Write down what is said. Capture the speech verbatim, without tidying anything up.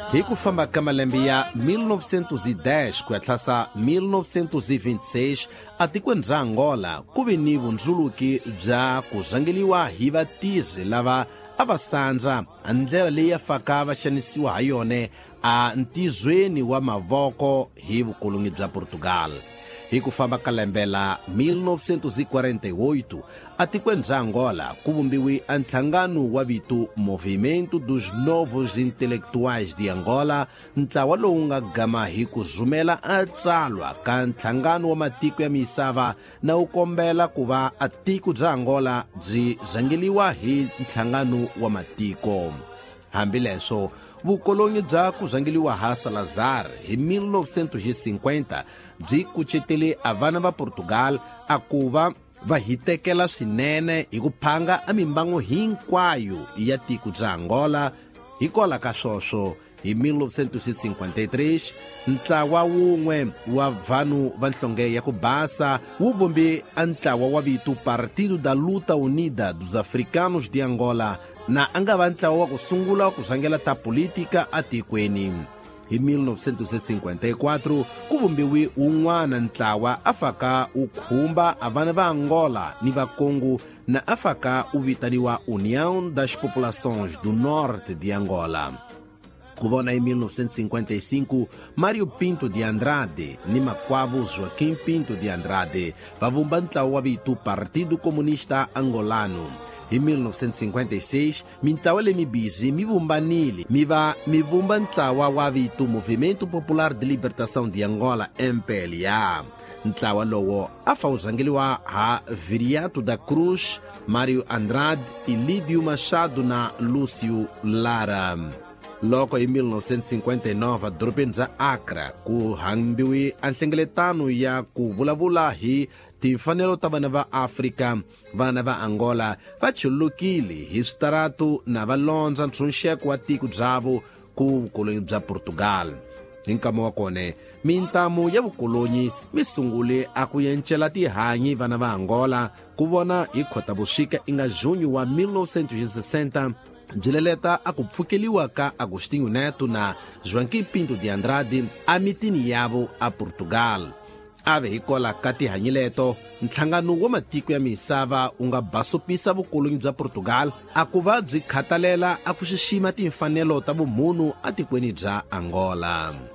Hi ku famba ka malembe ya mil novecentos e dez ku ya tlhasa mil novecentos e vinte e seis atikweni bya Angola ku ve ni vundzuluki bya ku rhangeliwa hi vatizi lava a va sandza ndlela leyi faka vaxanisiwa ha yone a ntizweni wa mavoko hi vukolonyi bya Portugal. Hi ku famba ka lembe la mil novecentos e quarenta e oito atikweni bya Angola ku vumbiwi a nhlangano wa vito Movimento dos Novos Intelectuais de Angola, ntlawa lowu nga gama hi ku zumela a tsalwa ka nhlangano wa matiko ya misava na u kombela ku va a tiko bya Angola byi rhangeliwa hi nhlangano wa matiko. Hambileswo vukolonyi bya ku rhangeliwa ha Salazar hi mil novecentos e cinquenta byi kucetele a vana va Portugal a ku va va hitekela swinene hi ku phanga a mimbango hinkwayo ya tiko bya Angola. Hikola ka swoswo hi mil novecentos e cinquenta e três ntlawa wun'we wa vanhu va nhlonge ya ku basa wu vumbe a ntlawa wa vito Partido da Luta Unida dos Africanos de Angola na a nga va ntlawa wa ku sungula ku rhangela ta politika a tikweni. Hi mil novecentos e cinquenta e quatro ku vumbiwi un'wana ntlawa a faka u khumba a vana va Angola ni va Congo na a faka u vitaniwa União das Populações do Norte de Angola. Ku vona hi mil novecentos e cinquenta e cinco Mário Pinto de Andrade ni makwavo Joaquim Pinto de Andrade va vumba ntlawa wa vito Partido Comunista Angolano. Hi mil novecentos e cinquenta e seis mintlawa leyi mibisi mi vumbanile mi va mi vumba ntlawa wa vito Movimento Popular de Libertação de Angola, M P L A. Ntlawa lowo a fa wu rhangeliwa ha Viriato da Cruz, Mário Andrade, Ilídio Machado na Lúcio Lara. Loko hi mil novecentos e cinquenta e nove dorobeni bya Accra ku hambiwi a nhlengeletano ya ku vulavula hi timfanelo ta vana va Afrika. Vana va Angola va chulukile hi switarato na va londza ntshunxeko wa tiko byavo ku vukolonyi bya Portugal. Hi nkama wa kone mintamu ya vukolonyi mi sungule a ku yencela tihanyi vana va Angola ku vona hi Khotavuxika i nga Junho wa mil novecentos e sessenta bjileleta a ku pfukeliwa ka Agostinho Neto na Joaquim Pinto de Andrade a mitini yavo a Portugal. Ave hikola ka tihanyi leto nhlangano wa matiko ya misava u nga basopisa vukolonyi bya Portugal a ku va byi khatalela a ku xixima timfanelo ta vumunhu a tikweni bya Angola.